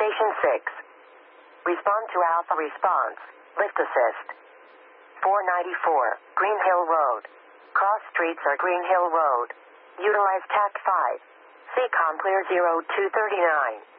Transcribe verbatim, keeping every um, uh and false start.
Station six. Respond to Alpha response. Lift assist. four ninety-four, Green Hill Road. Cross streets are Green Hill Road. Utilize T A C five. C COM clear zero two three nine.